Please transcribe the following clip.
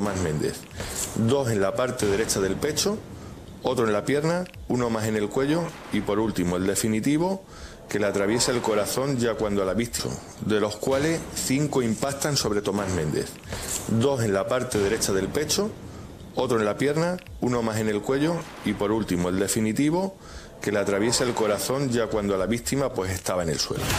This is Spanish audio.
Tomás Méndez, 2 en la parte derecha del pecho, otro en la pierna, uno más en el cuello y por último el definitivo que le atraviesa el corazón ya cuando la víctima, de los cuales 5 impactan sobre Tomás Méndez, 2 en la parte derecha del pecho, otro en la pierna, uno más en el cuello y por último el definitivo que le atraviesa el corazón ya cuando la víctima pues estaba en el suelo.